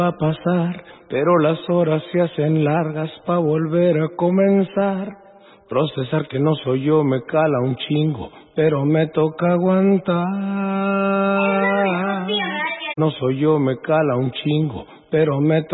va a pasar, pero las horas se hacen largas pa' volver a comenzar. Procesar que no soy yo me cala un chingo, pero me toca aguantar. No soy yo me cala un chingo, pero me toca